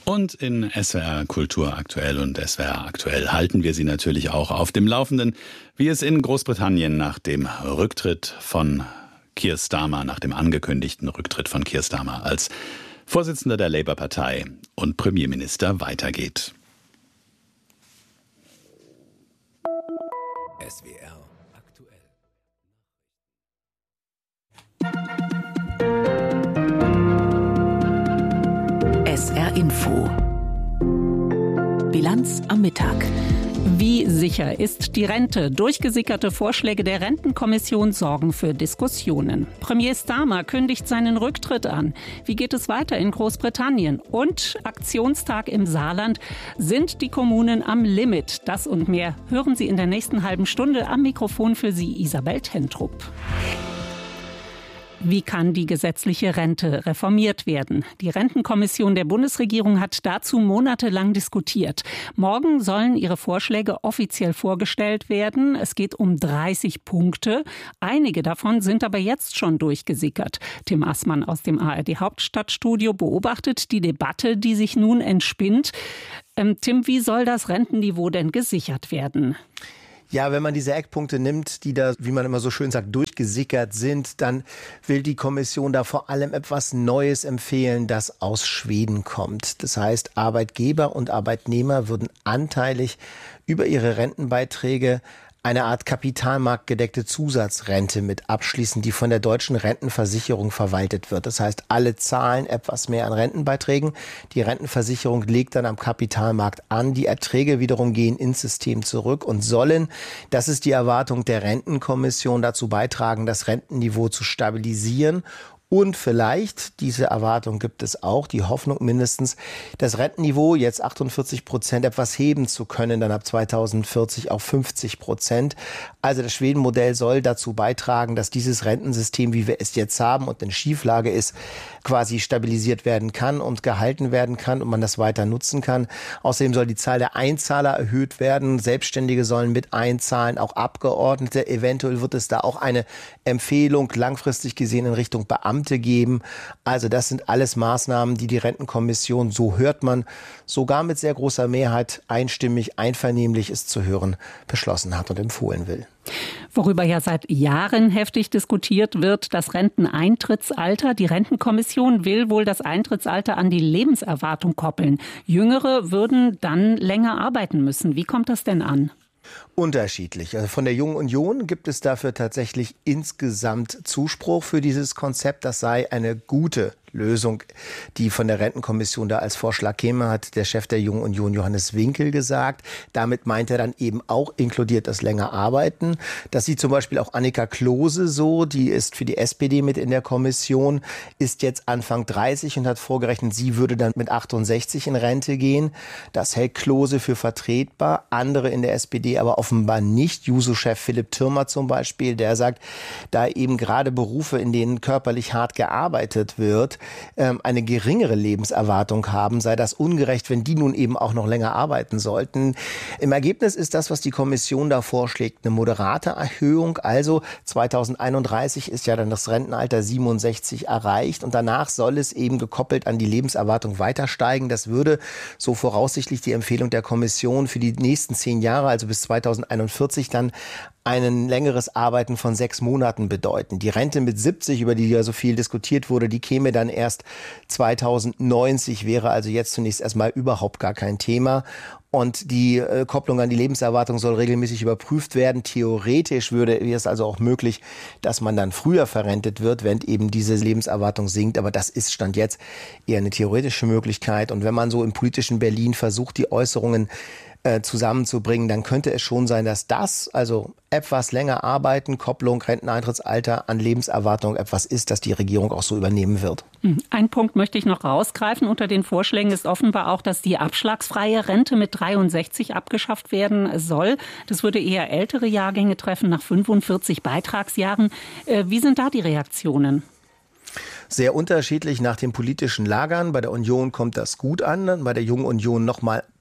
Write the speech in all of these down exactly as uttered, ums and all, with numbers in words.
Und in S W R Kultur aktuell und S W R aktuell halten wir Sie natürlich auch auf dem Laufenden, wie es in Großbritannien nach dem Rücktritt von Keir Starmer, nach dem angekündigten Rücktritt von Keir Starmer als Vorsitzender der Labour-Partei und Premierminister weitergeht. S W R aktuell. S R Info. Bilanz am Mittag. Wie sicher ist die Rente? Durchgesickerte Vorschläge der Rentenkommission sorgen für Diskussionen. Premier Starmer kündigt seinen Rücktritt an. Wie geht es weiter in Großbritannien? Und Aktionstag im Saarland. Sind die Kommunen am Limit? Das und mehr hören Sie in der nächsten halben Stunde. Am Mikrofon für Sie Isabel Tentrup. Wie kann die gesetzliche Rente reformiert werden? Die Rentenkommission der Bundesregierung hat dazu monatelang diskutiert. Morgen sollen ihre Vorschläge offiziell vorgestellt werden. Es geht um dreißig Punkte. Einige davon sind aber jetzt schon durchgesickert. Tim Assmann aus dem A R D Hauptstadtstudio beobachtet die Debatte, die sich nun entspinnt. Ähm, Tim, wie soll das Rentenniveau denn gesichert werden? Ja, wenn man diese Eckpunkte nimmt, die da, wie man immer so schön sagt, durchgesickert sind, dann will die Kommission da vor allem etwas Neues empfehlen, das aus Schweden kommt. Das heißt, Arbeitgeber und Arbeitnehmer würden anteilig über ihre Rentenbeiträge eine Art kapitalmarktgedeckte Zusatzrente mit abschließen, die von der deutschen Rentenversicherung verwaltet wird. Das heißt, alle zahlen etwas mehr an Rentenbeiträgen. Die Rentenversicherung legt dann am Kapitalmarkt an. Die Erträge wiederum gehen ins System zurück und sollen, das ist die Erwartung der Rentenkommission, dazu beitragen, das Rentenniveau zu stabilisieren. Und vielleicht, diese Erwartung gibt es auch, die Hoffnung mindestens, das Rentenniveau, jetzt achtundvierzig Prozent, etwas heben zu können, dann ab zweitausendvierzig auf fünfzig Prozent. Also das Schweden-Modell soll dazu beitragen, dass dieses Rentensystem, wie wir es jetzt haben und in Schieflage ist, quasi stabilisiert werden kann und gehalten werden kann und man das weiter nutzen kann. Außerdem soll die Zahl der Einzahler erhöht werden. Selbstständige sollen mit einzahlen, auch Abgeordnete. Eventuell wird es da auch eine Empfehlung langfristig gesehen in Richtung Beamte geben. Also das sind alles Maßnahmen, die die Rentenkommission, so hört man, sogar mit sehr großer Mehrheit einstimmig, einvernehmlich ist zu hören, beschlossen hat und empfohlen will. Worüber ja seit Jahren heftig diskutiert wird, das Renteneintrittsalter. Die Rentenkommission will wohl das Eintrittsalter an die Lebenserwartung koppeln. Jüngere würden dann länger arbeiten müssen. Wie kommt das denn an? Unterschiedlich. Also von der Jungen Union gibt es dafür tatsächlich insgesamt Zuspruch für dieses Konzept. Das sei eine gute Lösung, die von der Rentenkommission da als Vorschlag käme, hat der Chef der Jungen Union, Johannes Winkel, gesagt. Damit meint er dann eben auch inkludiert das länger Arbeiten. Das sieht zum Beispiel auch Annika Klose so, die ist für die S P D mit in der Kommission, ist jetzt Anfang dreißig und hat vorgerechnet, sie würde dann mit achtundsechzig in Rente gehen. Das hält Klose für vertretbar, andere in der S P D aber offenbar nicht. Juso-Chef Philipp Thürmer zum Beispiel, der sagt, da eben gerade Berufe, in denen körperlich hart gearbeitet wird, eine geringere Lebenserwartung haben, sei das ungerecht, wenn die nun eben auch noch länger arbeiten sollten. Im Ergebnis ist das, was die Kommission da vorschlägt, eine moderate Erhöhung. Also zweitausendeinunddreißig ist ja dann das Rentenalter siebenundsechzig erreicht und danach soll es eben gekoppelt an die Lebenserwartung weiter steigen. Das würde so voraussichtlich die Empfehlung der Kommission für die nächsten zehn Jahre, also bis zweitausendeinundvierzig, dann ein längeres Arbeiten von sechs Monaten bedeuten. Die Rente mit siebzig, über die ja so viel diskutiert wurde, die käme dann erst zweitausendneunzig, wäre also jetzt zunächst erstmal überhaupt gar kein Thema. Und die äh, Kopplung an die Lebenserwartung soll regelmäßig überprüft werden. Theoretisch würde es also auch möglich, dass man dann früher verrentet wird, wenn eben diese Lebenserwartung sinkt. Aber das ist Stand jetzt eher eine theoretische Möglichkeit. Und wenn man so im politischen Berlin versucht, die Äußerungen zusammenzubringen, dann könnte es schon sein, dass das, also etwas länger arbeiten, Kopplung, Renteneintrittsalter an Lebenserwartung etwas ist, das die Regierung auch so übernehmen wird. Ein Punkt möchte ich noch rausgreifen. Unter den Vorschlägen ist offenbar auch, dass die abschlagsfreie Rente mit dreiundsechzig abgeschafft werden soll. Das würde eher ältere Jahrgänge treffen, nach fünfundvierzig Beitragsjahren. Wie sind da die Reaktionen? Sehr unterschiedlich nach den politischen Lagern. Bei der Union kommt das gut an, bei der Jungen Union noch mal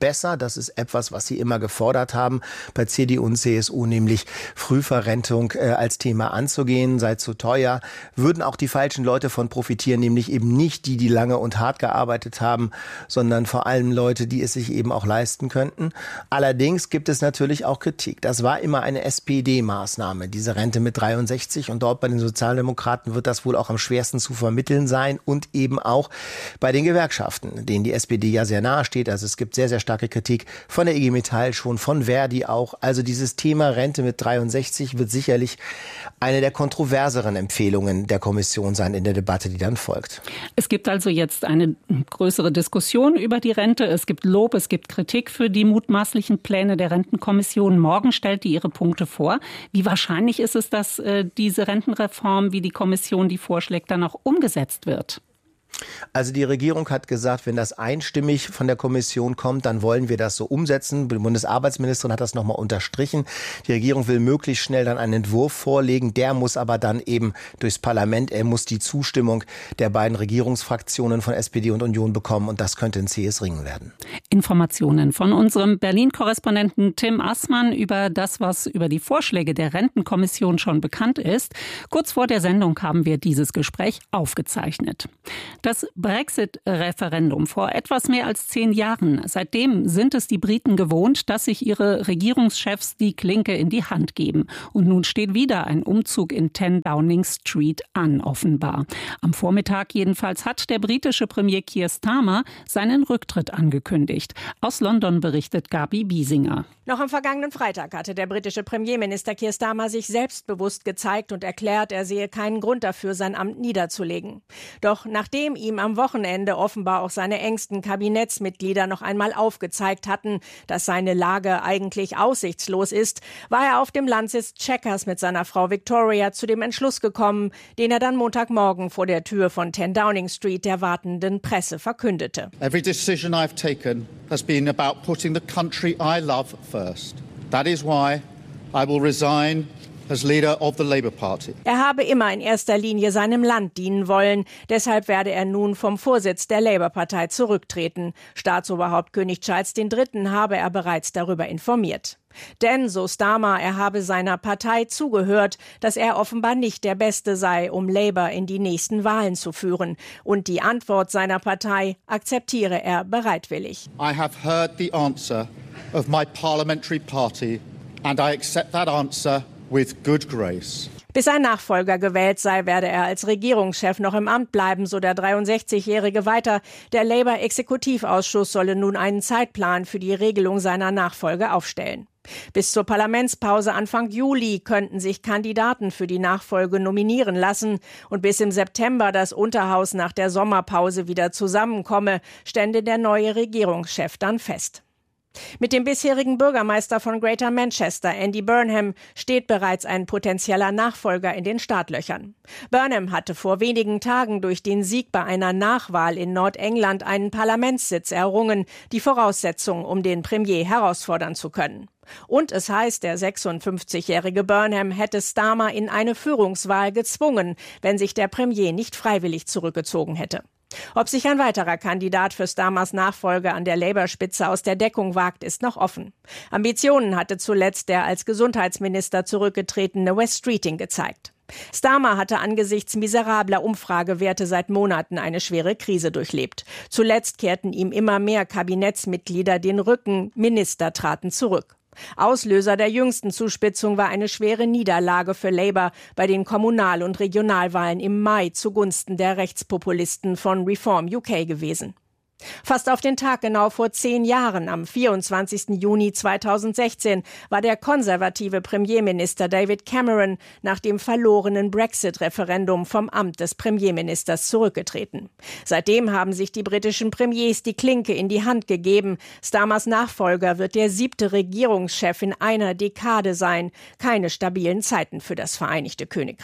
besser. Das ist etwas, was sie immer gefordert haben bei C D U und C S U, nämlich Frühverrentung äh, als Thema anzugehen, sei zu teuer. Würden auch die falschen Leute von profitieren, nämlich eben nicht die, die lange und hart gearbeitet haben, sondern vor allem Leute, die es sich eben auch leisten könnten. Allerdings gibt es natürlich auch Kritik. Das war immer eine S P D-Maßnahme, diese Rente mit dreiundsechzig. Und dort bei den Sozialdemokraten wird das wohl auch am schwersten zu vermitteln sein und eben auch bei den Gewerkschaften, denen die S P D ja sehr nahe steht. Also es gibt sehr, sehr starke Kritik von der I G Metall schon, von Verdi auch. Also dieses Thema Rente mit dreiundsechzig wird sicherlich eine der kontroverseren Empfehlungen der Kommission sein in der Debatte, die dann folgt. Es gibt also jetzt eine größere Diskussion über die Rente. Es gibt Lob, es gibt Kritik für die mutmaßlichen Pläne der Rentenkommission. Morgen stellt die ihre Punkte vor. Wie wahrscheinlich ist es, dass äh, diese Rentenreform, wie die Kommission die vorschlägt, dann auch umgesetzt wird? Also die Regierung hat gesagt, wenn das einstimmig von der Kommission kommt, dann wollen wir das so umsetzen. Die Bundesarbeitsministerin hat das nochmal unterstrichen. Die Regierung will möglichst schnell dann einen Entwurf vorlegen. Der muss aber dann eben durchs Parlament, er muss die Zustimmung der beiden Regierungsfraktionen von S P D und Union bekommen. Und das könnte ein zähes Ringen werden. Informationen von unserem Berlin-Korrespondenten Tim Assmann über das, was über die Vorschläge der Rentenkommission schon bekannt ist. Kurz vor der Sendung haben wir dieses Gespräch aufgezeichnet. Das Brexit-Referendum vor etwas mehr als zehn Jahren. Seitdem sind es die Briten gewohnt, dass sich ihre Regierungschefs die Klinke in die Hand geben. Und nun steht wieder ein Umzug in zehn Downing Street an, offenbar. Am Vormittag jedenfalls hat der britische Premier Keir Starmer seinen Rücktritt angekündigt. Aus London berichtet Gabi Biesinger. Noch am vergangenen Freitag hatte der britische Premierminister Keir Starmer sich selbstbewusst gezeigt und erklärt, er sehe keinen Grund dafür, sein Amt niederzulegen. Doch nachdem ihm am Wochenende offenbar auch seine engsten Kabinettsmitglieder noch einmal aufgezeigt hatten, dass seine Lage eigentlich aussichtslos ist, war er auf dem Landsitz Chequers mit seiner Frau Victoria zu dem Entschluss gekommen, den er dann Montagmorgen vor der Tür von zehn Downing Street der wartenden Presse verkündete. Every decision I've taken has been about putting the country I love first. That is why I will resign as leader of the Labour Party. Er habe immer in erster Linie seinem Land dienen wollen. Deshalb werde er nun vom Vorsitz der Labour-Partei zurücktreten. Staatsoberhaupt König Charles der Dritte habe er bereits darüber informiert. Denn, so Starmer, er habe seiner Partei zugehört, dass er offenbar nicht der Beste sei, um Labour in die nächsten Wahlen zu führen. Und die Antwort seiner Partei akzeptiere er bereitwillig. I have heard the answer of my parliamentary party and I accept that answer with good grace. Bis ein Nachfolger gewählt sei, werde er als Regierungschef noch im Amt bleiben, so der dreiundsechzigjährige weiter. Der Labour-Exekutivausschuss solle nun einen Zeitplan für die Regelung seiner Nachfolge aufstellen. Bis zur Parlamentspause Anfang Juli könnten sich Kandidaten für die Nachfolge nominieren lassen. Und bis im September das Unterhaus nach der Sommerpause wieder zusammenkomme, stände der neue Regierungschef dann fest. Mit dem bisherigen Bürgermeister von Greater Manchester, Andy Burnham, steht bereits ein potenzieller Nachfolger in den Startlöchern. Burnham hatte vor wenigen Tagen durch den Sieg bei einer Nachwahl in Nordengland einen Parlamentssitz errungen, die Voraussetzung, um den Premier herausfordern zu können. Und es heißt, der sechsundfünfzigjährige Burnham hätte Starmer in eine Führungswahl gezwungen, wenn sich der Premier nicht freiwillig zurückgezogen hätte. Ob sich ein weiterer Kandidat für Starmers Nachfolge an der Labour-Spitze aus der Deckung wagt, ist noch offen. Ambitionen hatte zuletzt der als Gesundheitsminister zurückgetretene Wes Streeting gezeigt. Starmer hatte angesichts miserabler Umfragewerte seit Monaten eine schwere Krise durchlebt. Zuletzt kehrten ihm immer mehr Kabinettsmitglieder den Rücken, Minister traten zurück. Auslöser der jüngsten Zuspitzung war eine schwere Niederlage für Labour bei den Kommunal- und Regionalwahlen im Mai zugunsten der Rechtspopulisten von Reform U K gewesen. Fast auf den Tag genau vor zehn Jahren, am vierundzwanzigsten Juni zweitausendsechzehn, war der konservative Premierminister David Cameron nach dem verlorenen Brexit-Referendum vom Amt des Premierministers zurückgetreten. Seitdem haben sich die britischen Premiers die Klinke in die Hand gegeben. Starmers Nachfolger wird der siebte Regierungschef in einer Dekade sein. Keine stabilen Zeiten für das Vereinigte Königreich.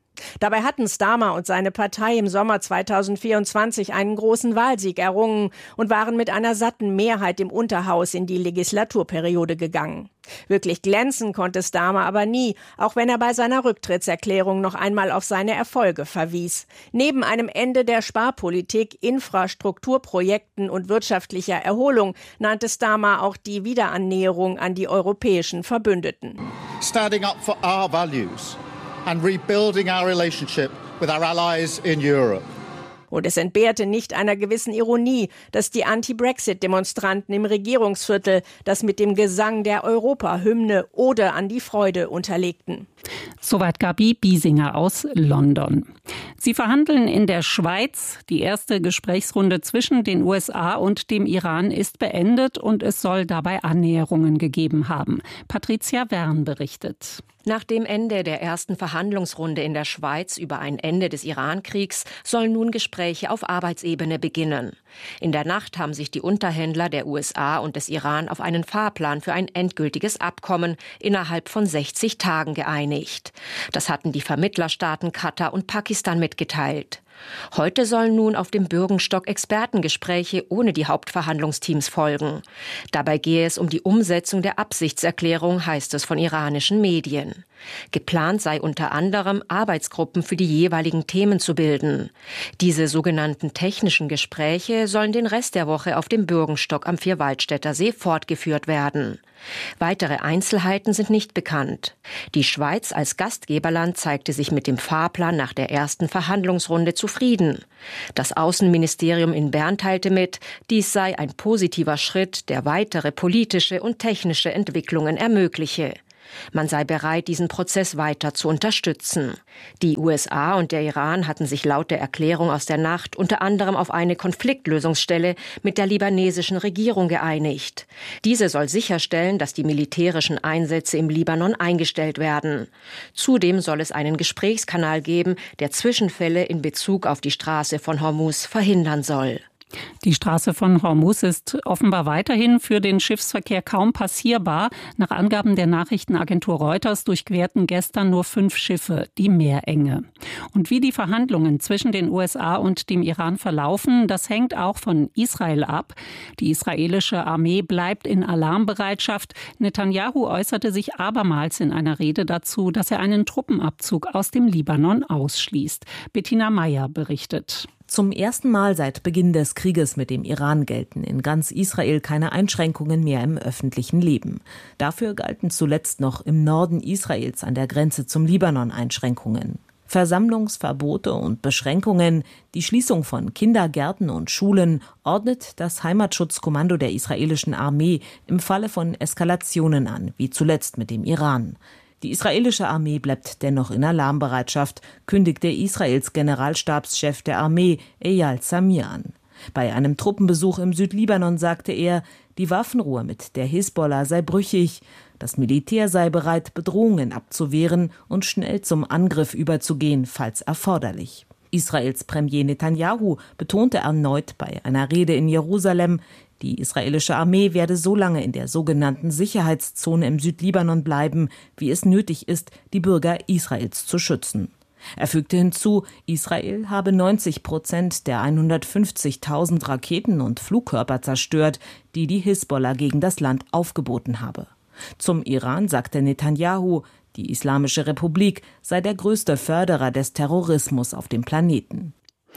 Dabei hatten Starmer und seine Partei im Sommer zweitausendvierundzwanzig einen großen Wahlsieg errungen und waren mit einer satten Mehrheit im Unterhaus in die Legislaturperiode gegangen. Wirklich glänzen konnte Starmer aber nie, auch wenn er bei seiner Rücktrittserklärung noch einmal auf seine Erfolge verwies. Neben einem Ende der Sparpolitik, Infrastrukturprojekten und wirtschaftlicher Erholung nannte Starmer auch die Wiederannäherung an die europäischen Verbündeten. Standing up for our values and rebuilding our relationship with our allies in Europe. Und es entbehrte nicht einer gewissen Ironie, dass die Anti-Brexit-Demonstranten im Regierungsviertel das mit dem Gesang der Europahymne Ode an die Freude unterlegten. Soweit Gabi Biesinger aus London. Sie verhandeln in der Schweiz. Die erste Gesprächsrunde zwischen den U S A und dem Iran ist beendet und es soll dabei Annäherungen gegeben haben. Patricia Wern berichtet. Nach dem Ende der ersten Verhandlungsrunde in der Schweiz über ein Ende des Irankriegs sollen nun Gespräche auf Arbeitsebene beginnen. In der Nacht haben sich die Unterhändler der U S A und des Iran auf einen Fahrplan für ein endgültiges Abkommen innerhalb von sechzig Tagen geeinigt. Das hatten die Vermittlerstaaten Katar und Pakistan mitgeteilt. Heute sollen nun auf dem Bürgenstock Expertengespräche ohne die Hauptverhandlungsteams folgen. Dabei gehe es um die Umsetzung der Absichtserklärung, heißt es von iranischen Medien. Geplant sei unter anderem, Arbeitsgruppen für die jeweiligen Themen zu bilden. Diese sogenannten technischen Gespräche sollen den Rest der Woche auf dem Bürgenstock am Vierwaldstätter See fortgeführt werden. Weitere Einzelheiten sind nicht bekannt. Die Schweiz als Gastgeberland zeigte sich mit dem Fahrplan nach der ersten Verhandlungsrunde zufrieden. Das Außenministerium in Bern teilte mit, dies sei ein positiver Schritt, der weitere politische und technische Entwicklungen ermögliche. Man sei bereit, diesen Prozess weiter zu unterstützen. Die U S A und der Iran hatten sich laut der Erklärung aus der Nacht unter anderem auf eine Konfliktlösungsstelle mit der libanesischen Regierung geeinigt. Diese soll sicherstellen, dass die militärischen Einsätze im Libanon eingestellt werden. Zudem soll es einen Gesprächskanal geben, der Zwischenfälle in Bezug auf die Straße von Hormuz verhindern soll. Die Straße von Hormuz ist offenbar weiterhin für den Schiffsverkehr kaum passierbar. Nach Angaben der Nachrichtenagentur Reuters durchquerten gestern nur fünf Schiffe die Meerenge. Und wie die Verhandlungen zwischen den U S A und dem Iran verlaufen, das hängt auch von Israel ab. Die israelische Armee bleibt in Alarmbereitschaft. Netanyahu äußerte sich abermals in einer Rede dazu, dass er einen Truppenabzug aus dem Libanon ausschließt. Bettina Meyer berichtet. Zum ersten Mal seit Beginn des Krieges mit dem Iran gelten in ganz Israel keine Einschränkungen mehr im öffentlichen Leben. Dafür galten zuletzt noch im Norden Israels an der Grenze zum Libanon Einschränkungen. Versammlungsverbote und Beschränkungen, die Schließung von Kindergärten und Schulen ordnet das Heimatschutzkommando der israelischen Armee im Falle von Eskalationen an, wie zuletzt mit dem Iran. Die israelische Armee bleibt dennoch in Alarmbereitschaft, kündigte Israels Generalstabschef der Armee Eyal Zamir an. Bei einem Truppenbesuch im Südlibanon sagte er, die Waffenruhe mit der Hisbollah sei brüchig, das Militär sei bereit, Bedrohungen abzuwehren und schnell zum Angriff überzugehen, falls erforderlich. Israels Premier Netanyahu betonte erneut bei einer Rede in Jerusalem, die israelische Armee werde so lange in der sogenannten Sicherheitszone im Südlibanon bleiben, wie es nötig ist, die Bürger Israels zu schützen. Er fügte hinzu, Israel habe neunzig Prozent der hundertfünfzigtausend Raketen und Flugkörper zerstört, die die Hisbollah gegen das Land aufgeboten habe. Zum Iran sagte Netanyahu, die Islamische Republik sei der größte Förderer des Terrorismus auf dem Planeten.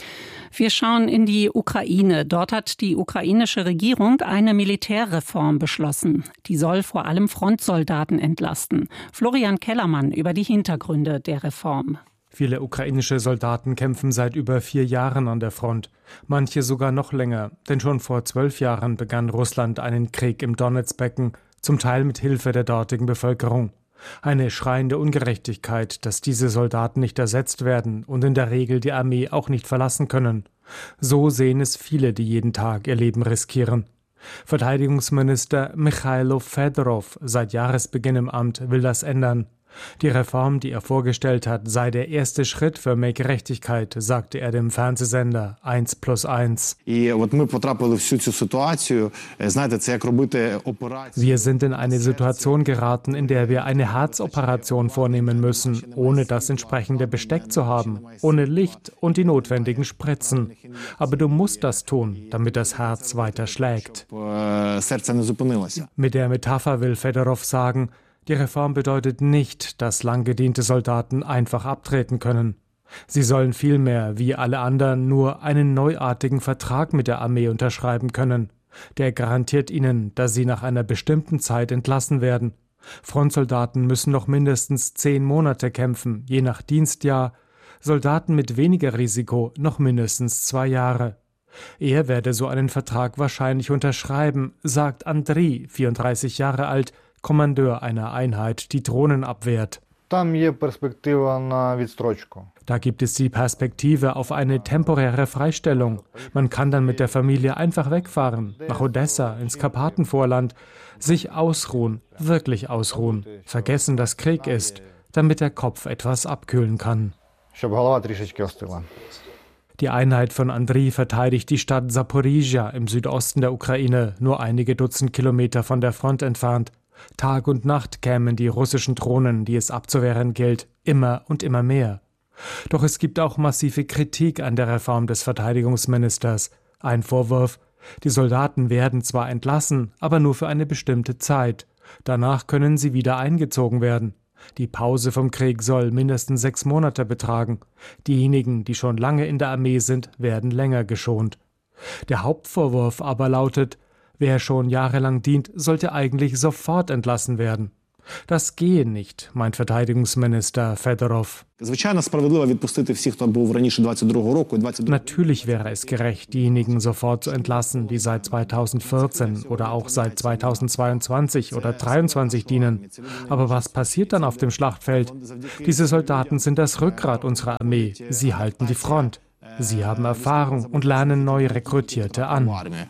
Wir schauen in die Ukraine. Dort hat die ukrainische Regierung eine Militärreform beschlossen. Die soll vor allem Frontsoldaten entlasten. Florian Kellermann über die Hintergründe der Reform. Viele ukrainische Soldaten kämpfen seit über vier Jahren an der Front. Manche sogar noch länger, denn schon vor zwölf Jahren begann Russland einen Krieg im Donezbecken, zum Teil mit Hilfe der dortigen Bevölkerung. Eine schreiende Ungerechtigkeit, dass diese Soldaten nicht ersetzt werden und in der Regel die Armee auch nicht verlassen können. So sehen es viele, die jeden Tag ihr Leben riskieren. Verteidigungsminister Michailo Fedorov, seit Jahresbeginn im Amt, will das ändern. Die Reform, die er vorgestellt hat, sei der erste Schritt für mehr Gerechtigkeit, sagte er dem Fernsehsender eins plus eins. Wir sind in eine Situation geraten, in der wir eine Herzoperation vornehmen müssen, ohne das entsprechende Besteck zu haben, ohne Licht und die notwendigen Spritzen. Aber du musst das tun, damit das Herz weiter schlägt. Mit der Metapher will Fedorov sagen, die Reform bedeutet nicht, dass lang gediente Soldaten einfach abtreten können. Sie sollen vielmehr, wie alle anderen, nur einen neuartigen Vertrag mit der Armee unterschreiben können. Der garantiert ihnen, dass sie nach einer bestimmten Zeit entlassen werden. Frontsoldaten müssen noch mindestens zehn Monate kämpfen, je nach Dienstjahr. Soldaten mit weniger Risiko noch mindestens zwei Jahre. Er werde so einen Vertrag wahrscheinlich unterschreiben, sagt Andriy, vierunddreißig Jahre alt, Kommandeur einer Einheit, die Drohnen abwehrt. Da gibt es die Perspektive auf eine temporäre Freistellung. Man kann dann mit der Familie einfach wegfahren, nach Odessa, ins Karpatenvorland, sich ausruhen, wirklich ausruhen, vergessen, dass Krieg ist, damit der Kopf etwas abkühlen kann. Die Einheit von Andriy verteidigt die Stadt Saporizhia im Südosten der Ukraine, nur einige Dutzend Kilometer von der Front entfernt. Tag und Nacht kämen die russischen Drohnen, die es abzuwehren gilt, immer und immer mehr. Doch es gibt auch massive Kritik an der Reform des Verteidigungsministers. Ein Vorwurf: Die Soldaten werden zwar entlassen, aber nur für eine bestimmte Zeit. Danach können sie wieder eingezogen werden. Die Pause vom Krieg soll mindestens sechs Monate betragen. Diejenigen, die schon lange in der Armee sind, werden länger geschont. Der Hauptvorwurf aber lautet: Wer schon jahrelang dient, sollte eigentlich sofort entlassen werden. Das gehe nicht, meint Verteidigungsminister Fedorov. Natürlich wäre es gerecht, diejenigen sofort zu entlassen, die seit zweitausendvierzehn oder auch seit zweitausendzweiundzwanzig oder zweitausenddreiundzwanzig dienen. Aber was passiert dann auf dem Schlachtfeld? Diese Soldaten sind das Rückgrat unserer Armee. Sie halten die Front. Sie haben Erfahrung und lernen neu Rekrutierte an.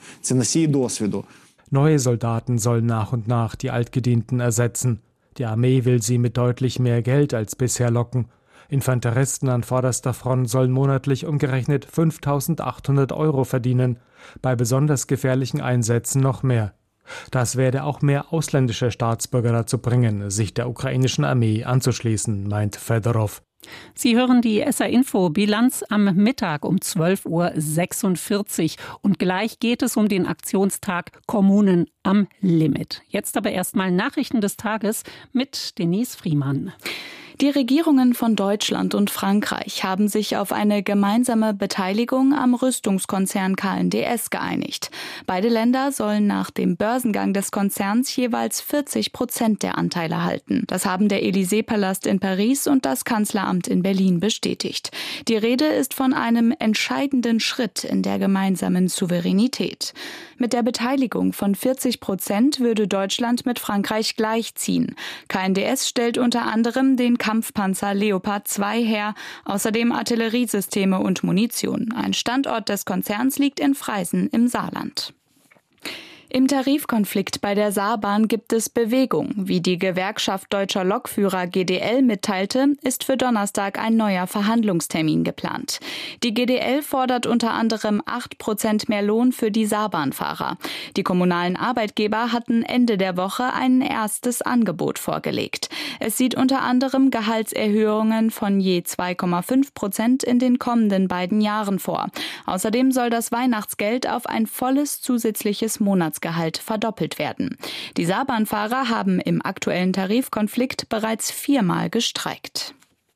Neue Soldaten sollen nach und nach die Altgedienten ersetzen. Die Armee will sie mit deutlich mehr Geld als bisher locken. Infanteristen an vorderster Front sollen monatlich umgerechnet fünftausendachthundert Euro verdienen, bei besonders gefährlichen Einsätzen noch mehr. Das werde auch mehr ausländische Staatsbürger dazu bringen, sich der ukrainischen Armee anzuschließen, meint Fedorov. Sie hören die S R-Info-Bilanz am Mittag um zwölf Uhr sechsundvierzig. Und gleich geht es um den Aktionstag Kommunen am Limit. Jetzt aber erstmal Nachrichten des Tages mit Denise Friemann. Die Regierungen von Deutschland und Frankreich haben sich auf eine gemeinsame Beteiligung am Rüstungskonzern K N D S geeinigt. Beide Länder sollen nach dem Börsengang des Konzerns jeweils vierzig Prozent der Anteile halten. Das haben der Élysée-Palast in Paris und das Kanzleramt in Berlin bestätigt. Die Rede ist von einem entscheidenden Schritt in der gemeinsamen Souveränität. Mit der Beteiligung von vierzig Prozent würde Deutschland mit Frankreich gleichziehen. K N D S stellt unter anderem den Kampfpanzer Leopard zwei her, außerdem Artilleriesysteme und Munition. Ein Standort des Konzerns liegt in Freisen im Saarland. Im Tarifkonflikt bei der Saarbahn gibt es Bewegung. Wie die Gewerkschaft Deutscher Lokführer G D L mitteilte, ist für Donnerstag ein neuer Verhandlungstermin geplant. Die G D L fordert unter anderem acht Prozent mehr Lohn für die Saarbahnfahrer. Die kommunalen Arbeitgeber hatten Ende der Woche ein erstes Angebot vorgelegt. Es sieht unter anderem Gehaltserhöhungen von je zwei Komma fünf Prozent in den kommenden beiden Jahren vor. Außerdem soll das Weihnachtsgeld auf ein volles zusätzliches Monatsgehalt verdoppelt werden. Die Saarbahnfahrer haben im aktuellen Tarifkonflikt bereits viermal gestreikt.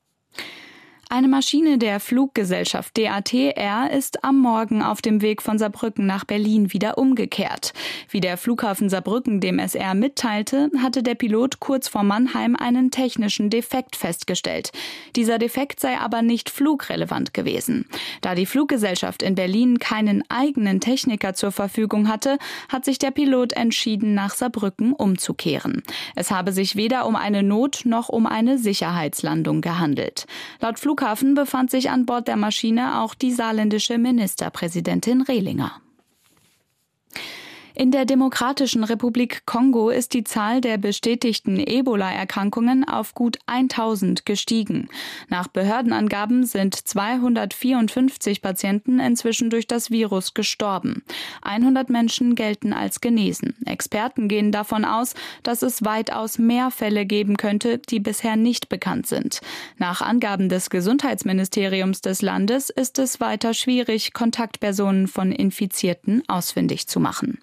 Eine Maschine der Fluggesellschaft D A T R ist am Morgen auf dem Weg von Saarbrücken nach Berlin wieder umgekehrt. Wie der Flughafen Saarbrücken dem S R mitteilte, hatte der Pilot kurz vor Mannheim einen technischen Defekt festgestellt. Dieser Defekt sei aber nicht flugrelevant gewesen. Da die Fluggesellschaft in Berlin keinen eigenen Techniker zur Verfügung hatte, hat sich der Pilot entschieden, nach Saarbrücken umzukehren. Es habe sich weder um eine Not- noch um eine Sicherheitslandung gehandelt. Laut Flughafen befand sich an Bord der Maschine auch die saarländische Ministerpräsidentin Rehlinger. In der Demokratischen Republik Kongo ist die Zahl der bestätigten Ebola-Erkrankungen auf gut tausend gestiegen. Nach Behördenangaben sind zweihundertvierundfünfzig Patienten inzwischen durch das Virus gestorben. hundert Menschen gelten als genesen. Experten gehen davon aus, dass es weitaus mehr Fälle geben könnte, die bisher nicht bekannt sind. Nach Angaben des Gesundheitsministeriums des Landes ist es weiter schwierig, Kontaktpersonen von Infizierten ausfindig zu machen.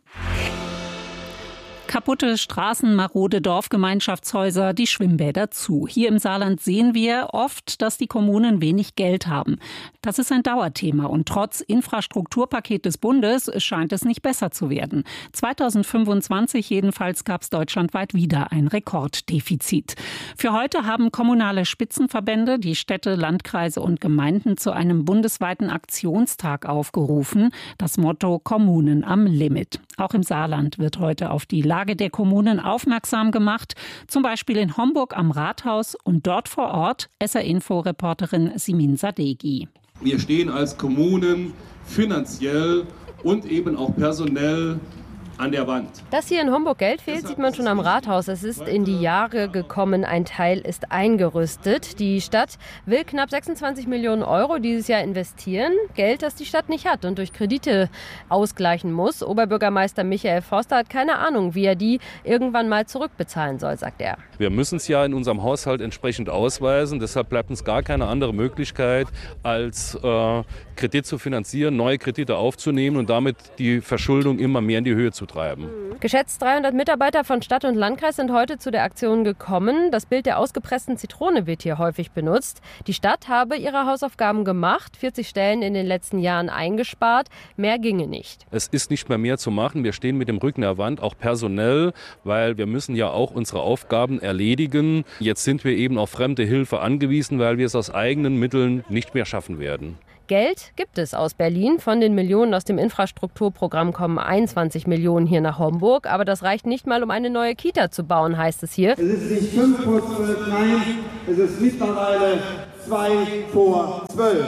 Kaputte Straßen, marode Dorfgemeinschaftshäuser, die Schwimmbäder zu. Hier im Saarland sehen wir oft, dass die Kommunen wenig Geld haben. Das ist ein Dauerthema und trotz Infrastrukturpaket des Bundes scheint es nicht besser zu werden. zweitausendfünfundzwanzig jedenfalls gab es deutschlandweit wieder ein Rekorddefizit. Für heute haben kommunale Spitzenverbände die Städte, Landkreise und Gemeinden zu einem bundesweiten Aktionstag aufgerufen. Das Motto Kommunen am Limit. Auch im Saarland wird heute auf die Lage der Kommunen aufmerksam gemacht, zum Beispiel in Homburg am Rathaus und dort vor Ort S R-Info-Reporterin Simin Sadeghi. Wir stehen als Kommunen finanziell und eben auch personell an der Wand. Dass hier in Homburg Geld fehlt, sieht man schon am Rathaus. Es ist in die Jahre gekommen, ein Teil ist eingerüstet. Die Stadt will knapp sechsundzwanzig Millionen Euro dieses Jahr investieren. Geld, das die Stadt nicht hat und durch Kredite ausgleichen muss. Oberbürgermeister Michael Forster hat keine Ahnung, wie er die irgendwann mal zurückbezahlen soll, sagt er. Wir müssen es ja in unserem Haushalt entsprechend ausweisen. Deshalb bleibt uns gar keine andere Möglichkeit, als äh, Kredit zu finanzieren, neue Kredite aufzunehmen und damit die Verschuldung immer mehr in die Höhe zu treiben. Geschätzt dreihundert Mitarbeiter von Stadt und Landkreis sind heute zu der Aktion gekommen. Das Bild der ausgepressten Zitrone wird hier häufig benutzt. Die Stadt habe ihre Hausaufgaben gemacht, vierzig Stellen in den letzten Jahren eingespart. Mehr ginge nicht. Es ist nicht mehr mehr zu machen. Wir stehen mit dem Rücken der Wand, auch personell, weil wir müssen ja auch unsere Aufgaben erledigen. Jetzt sind wir eben auf fremde Hilfe angewiesen, weil wir es aus eigenen Mitteln nicht mehr schaffen werden. Geld gibt es aus Berlin. Von den Millionen aus dem Infrastrukturprogramm kommen einundzwanzig Millionen hier nach Homburg. Aber das reicht nicht mal, um eine neue Kita zu bauen, heißt es hier. Es ist nicht fünf vor zwölf, nein, es ist mittlerweile zwei vor zwölf.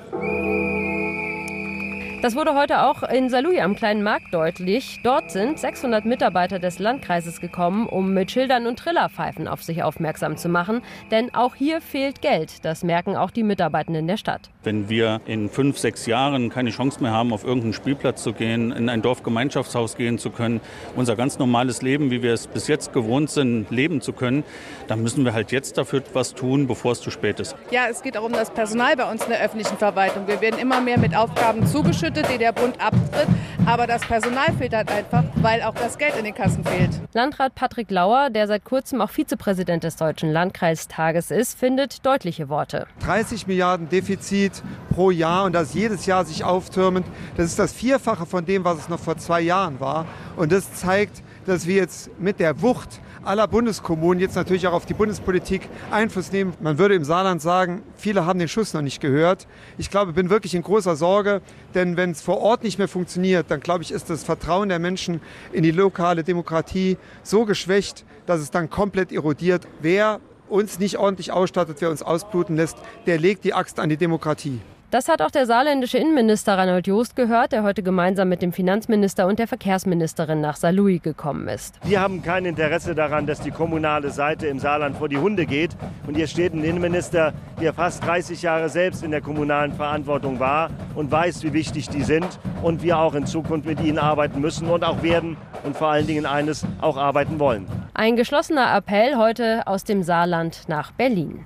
Das wurde heute auch in Saarlouis am kleinen Markt deutlich. Dort sind sechshundert Mitarbeiter des Landkreises gekommen, um mit Schildern und Trillerpfeifen auf sich aufmerksam zu machen. Denn auch hier fehlt Geld. Das merken auch die Mitarbeitenden der Stadt. Wenn wir in fünf, sechs Jahren keine Chance mehr haben, auf irgendeinen Spielplatz zu gehen, in ein Dorfgemeinschaftshaus gehen zu können, unser ganz normales Leben, wie wir es bis jetzt gewohnt sind, leben zu können, dann müssen wir halt jetzt dafür was tun, bevor es zu spät ist. Ja, es geht auch um das Personal bei uns in der öffentlichen Verwaltung. Wir werden immer mehr mit Aufgaben zugeschüttet, die der Bund abtritt. Aber das Personal fehlt halt einfach, weil auch das Geld in den Kassen fehlt. Landrat Patrick Lauer, der seit kurzem auch Vizepräsident des Deutschen Landkreistages ist, findet deutliche Worte. dreißig Milliarden Defizit pro Jahr und das jedes Jahr sich auftürmend. Das ist das Vierfache von dem, was es noch vor zwei Jahren war. Und das zeigt, dass wir jetzt mit der Wucht aller Bundeskommunen jetzt natürlich auch auf die Bundespolitik Einfluss nehmen. Man würde im Saarland sagen, viele haben den Schuss noch nicht gehört. Ich glaube, ich bin wirklich in großer Sorge, denn wenn es vor Ort nicht mehr funktioniert, dann glaube ich, ist das Vertrauen der Menschen in die lokale Demokratie so geschwächt, dass es dann komplett erodiert. Wer uns nicht ordentlich ausstattet, wer uns ausbluten lässt, der legt die Axt an die Demokratie. Das hat auch der saarländische Innenminister Reinhold Jost gehört, der heute gemeinsam mit dem Finanzminister und der Verkehrsministerin nach Saarlouis gekommen ist. Wir haben kein Interesse daran, dass die kommunale Seite im Saarland vor die Hunde geht. Und hier steht ein Innenminister, der fast dreißig Jahre selbst in der kommunalen Verantwortung war und weiß, wie wichtig die sind. Und wir auch in Zukunft mit ihnen arbeiten müssen und auch werden und vor allen Dingen eines, auch arbeiten wollen. Ein geschlossener Appell heute aus dem Saarland nach Berlin.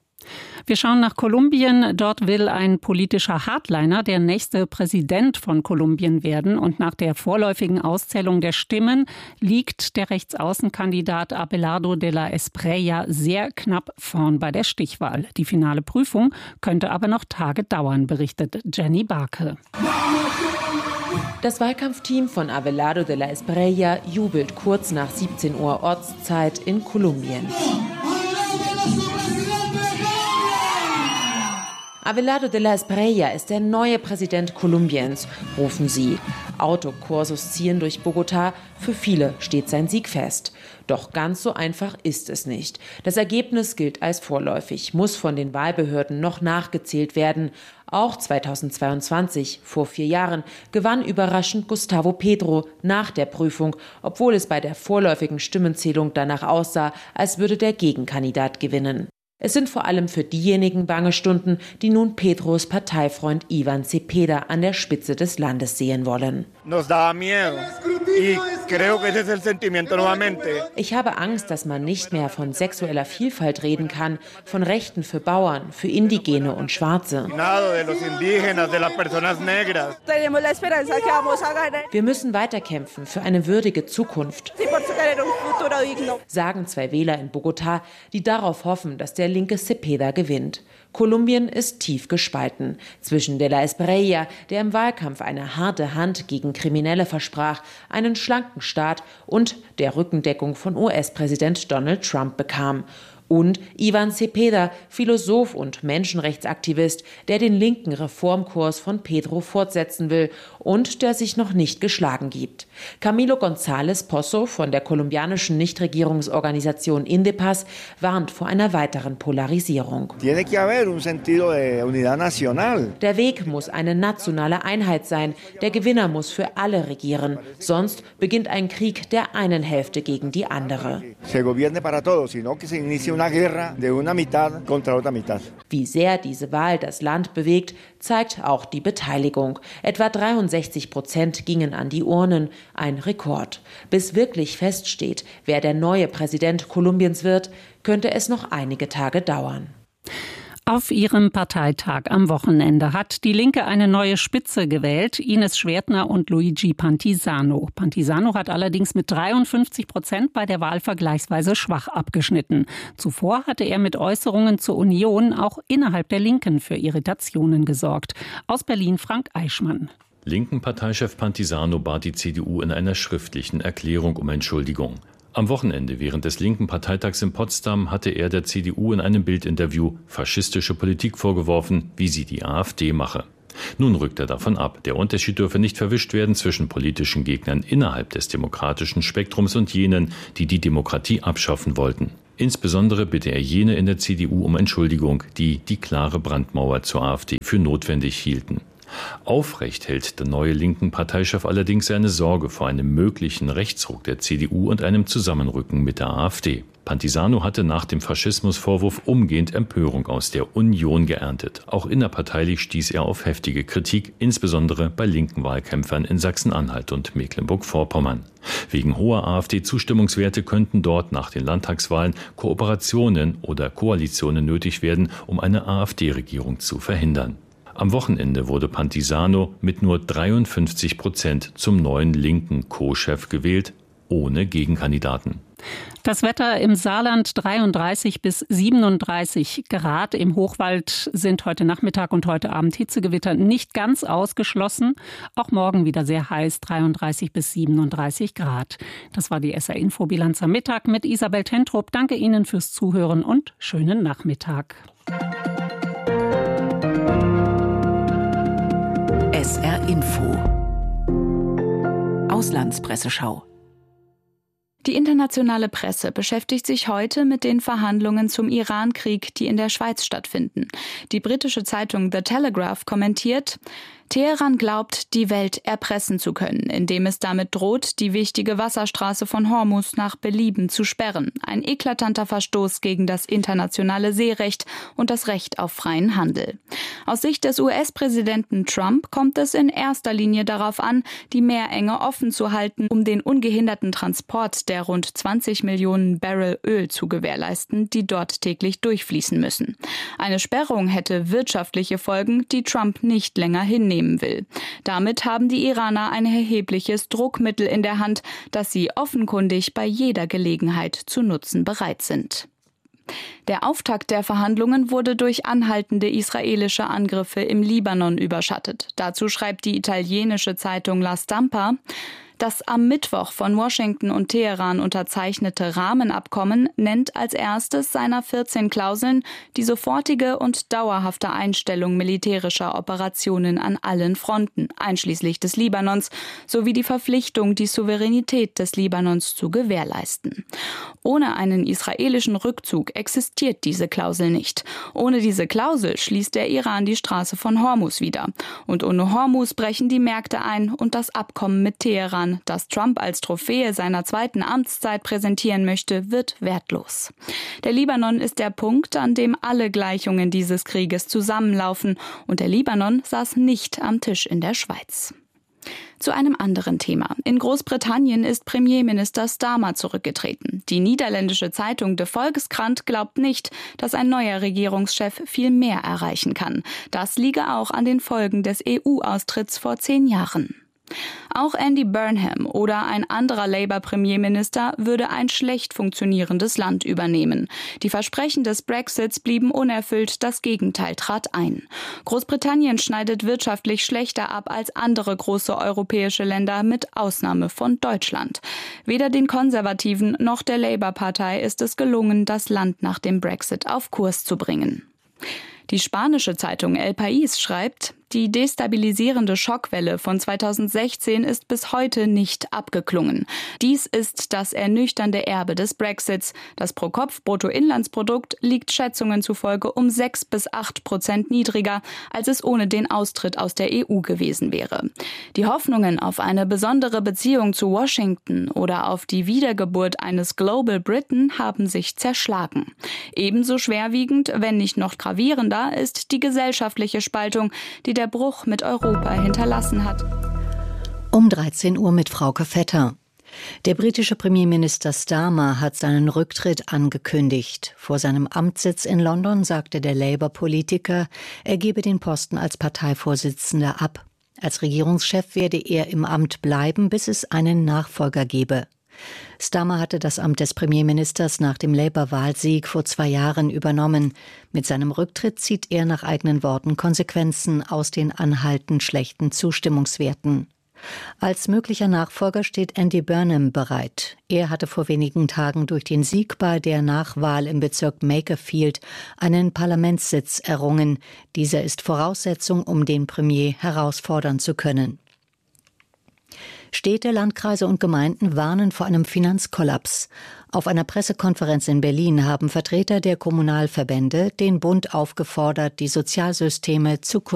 Wir schauen nach Kolumbien. Dort will ein politischer Hardliner der nächste Präsident von Kolumbien werden. Und nach der vorläufigen Auszählung der Stimmen liegt der Rechtsaußenkandidat Abelardo de la Espriella sehr knapp vorn bei der Stichwahl. Die finale Prüfung könnte aber noch Tage dauern, berichtet Jenny Barke. Das Wahlkampfteam von Abelardo de la Espriella jubelt kurz nach siebzehn Uhr Ortszeit in Kolumbien. Abelardo de la Espriella ist der neue Präsident Kolumbiens, rufen sie. Autokursus ziehen durch Bogotá. Für viele steht sein Sieg fest. Doch ganz so einfach ist es nicht. Das Ergebnis gilt als vorläufig, muss von den Wahlbehörden noch nachgezählt werden. Auch zweitausendzweiundzwanzig, vor vier Jahren, gewann überraschend Gustavo Petro nach der Prüfung, obwohl es bei der vorläufigen Stimmenzählung danach aussah, als würde der Gegenkandidat gewinnen. Es sind vor allem für diejenigen bange Stunden, die nun Petros Parteifreund Ivan Cepeda an der Spitze des Landes sehen wollen. Ich habe Angst, dass man nicht mehr von sexueller Vielfalt reden kann, von Rechten für Bauern, für Indigene und Schwarze. Wir müssen weiterkämpfen für eine würdige Zukunft, sagen zwei Wähler in Bogotá, die darauf hoffen, dass der linke Cepeda gewinnt. Kolumbien ist tief gespalten zwischen de la Espriella, der im Wahlkampf eine harte Hand gegen Kriminelle versprach, einen schlanken Staat und der Rückendeckung von U S-Präsident Donald Trump bekam. Und Ivan Cepeda, Philosoph und Menschenrechtsaktivist, der den linken Reformkurs von Petro fortsetzen will und der sich noch nicht geschlagen gibt. Camilo González Pozo von der kolumbianischen Nichtregierungsorganisation Indepaz warnt vor einer weiteren Polarisierung. Der Weg muss eine nationale Einheit sein. Der Gewinner muss für alle regieren. Sonst beginnt ein Krieg der einen Hälfte gegen die andere. Wie sehr diese Wahl das Land bewegt, zeigt auch die Beteiligung. Etwa dreiundsechzig Prozent gingen an die Urnen, ein Rekord. Bis wirklich feststeht, wer der neue Präsident Kolumbiens wird, könnte es noch einige Tage dauern. Auf ihrem Parteitag am Wochenende hat die Linke eine neue Spitze gewählt, Ines Schwertner und Luigi Pantisano. Pantisano hat allerdings mit dreiundfünfzig Prozent bei der Wahl vergleichsweise schwach abgeschnitten. Zuvor hatte er mit Äußerungen zur Union auch innerhalb der Linken für Irritationen gesorgt. Aus Berlin Frank Eichmann. Linken Parteichef Pantisano bat die C D U in einer schriftlichen Erklärung um Entschuldigung. Am Wochenende während des linken Parteitags in Potsdam hatte er der C D U in einem Bildinterview faschistische Politik vorgeworfen, wie sie die AfD mache. Nun rückt er davon ab. Der Unterschied dürfe nicht verwischt werden zwischen politischen Gegnern innerhalb des demokratischen Spektrums und jenen, die die Demokratie abschaffen wollten. Insbesondere bitte er jene in der C D U um Entschuldigung, die die klare Brandmauer zur AfD für notwendig hielten. Aufrecht hält der neue linken Parteichef allerdings seine Sorge vor einem möglichen Rechtsruck der C D U und einem Zusammenrücken mit der AfD. Pantisano hatte nach dem Faschismusvorwurf umgehend Empörung aus der Union geerntet. Auch innerparteilich stieß er auf heftige Kritik, insbesondere bei linken Wahlkämpfern in Sachsen-Anhalt und Mecklenburg-Vorpommern. Wegen hoher AfD-Zustimmungswerte könnten dort nach den Landtagswahlen Kooperationen oder Koalitionen nötig werden, um eine AfD-Regierung zu verhindern. Am Wochenende wurde Pantisano mit nur dreiundfünfzig Prozent zum neuen linken Co-Chef gewählt, ohne Gegenkandidaten. Das Wetter im Saarland dreiunddreißig bis siebenunddreißig Grad. Im Hochwald sind heute Nachmittag und heute Abend Hitzegewitter nicht ganz ausgeschlossen. Auch morgen wieder sehr heiß, dreiunddreißig bis siebenunddreißig Grad. Das war die S R-Info-Bilanz am Mittag mit Isabel Tentrup. Danke Ihnen fürs Zuhören und schönen Nachmittag. S R Info. Auslandspresseschau. Die internationale Presse beschäftigt sich heute mit den Verhandlungen zum Iran-Krieg, die in der Schweiz stattfinden. Die britische Zeitung The Telegraph kommentiert: Teheran glaubt, die Welt erpressen zu können, indem es damit droht, die wichtige Wasserstraße von Hormuz nach Belieben zu sperren. Ein eklatanter Verstoß gegen das internationale Seerecht und das Recht auf freien Handel. Aus Sicht des U S-Präsidenten Trump kommt es in erster Linie darauf an, die Meerenge offen zu halten, um den ungehinderten Transport der rund zwanzig Millionen Barrel Öl zu gewährleisten, die dort täglich durchfließen müssen. Eine Sperrung hätte wirtschaftliche Folgen, die Trump nicht länger hinnehmen will. Damit haben die Iraner ein erhebliches Druckmittel in der Hand, das sie offenkundig bei jeder Gelegenheit zu nutzen bereit sind. Der Auftakt der Verhandlungen wurde durch anhaltende israelische Angriffe im Libanon überschattet. Dazu schreibt die italienische Zeitung La Stampa: Das am Mittwoch von Washington und Teheran unterzeichnete Rahmenabkommen nennt als erstes seiner vierzehn Klauseln die sofortige und dauerhafte Einstellung militärischer Operationen an allen Fronten, einschließlich des Libanons, sowie die Verpflichtung, die Souveränität des Libanons zu gewährleisten. Ohne einen israelischen Rückzug existiert diese Klausel nicht. Ohne diese Klausel schließt der Iran die Straße von Hormuz wieder. Und ohne Hormuz brechen die Märkte ein und das Abkommen mit Teheran, das Trump als Trophäe seiner zweiten Amtszeit präsentieren möchte, wird wertlos. Der Libanon ist der Punkt, an dem alle Gleichungen dieses Krieges zusammenlaufen, und der Libanon saß nicht am Tisch in der Schweiz. Zu einem anderen Thema. In Großbritannien ist Premierminister Starmer zurückgetreten. Die niederländische Zeitung De Volkskrant glaubt nicht, dass ein neuer Regierungschef viel mehr erreichen kann. Das liege auch an den Folgen des E U-Austritts vor zehn Jahren. Auch Andy Burnham oder ein anderer Labour-Premierminister würde ein schlecht funktionierendes Land übernehmen. Die Versprechen des Brexits blieben unerfüllt, das Gegenteil trat ein. Großbritannien schneidet wirtschaftlich schlechter ab als andere große europäische Länder, mit Ausnahme von Deutschland. Weder den Konservativen noch der Labour-Partei ist es gelungen, das Land nach dem Brexit auf Kurs zu bringen. Die spanische Zeitung El País schreibt, die destabilisierende Schockwelle von zweitausendsechzehn ist bis heute nicht abgeklungen. Dies ist das ernüchternde Erbe des Brexits. Das Pro-Kopf-Bruttoinlandsprodukt liegt Schätzungen zufolge um sechs bis acht Prozent niedriger, als es ohne den Austritt aus der E U gewesen wäre. Die Hoffnungen auf eine besondere Beziehung zu Washington oder auf die Wiedergeburt eines Global Britain haben sich zerschlagen. Ebenso schwerwiegend, wenn nicht noch gravierender, ist die gesellschaftliche Spaltung, die der Bruch mit Europa hinterlassen hat. Um dreizehn Uhr mit Frauke Vetter. Der britische Premierminister Starmer hat seinen Rücktritt angekündigt. Vor seinem Amtssitz in London sagte der Labour-Politiker, er gebe den Posten als Parteivorsitzender ab. Als Regierungschef werde er im Amt bleiben, bis es einen Nachfolger gebe. Starmer hatte das Amt des Premierministers nach dem Labour-Wahlsieg vor zwei Jahren übernommen. Mit seinem Rücktritt zieht er nach eigenen Worten Konsequenzen aus den anhaltend schlechten Zustimmungswerten. Als möglicher Nachfolger steht Andy Burnham bereit. Er hatte vor wenigen Tagen durch den Sieg bei der Nachwahl im Bezirk Makerfield einen Parlamentssitz errungen. Dieser ist Voraussetzung, um den Premier herausfordern zu können. Städte, Landkreise und Gemeinden warnen vor einem Finanzkollaps. Auf einer Pressekonferenz in Berlin haben Vertreter der Kommunalverbände den Bund aufgefordert, die Sozialsysteme zu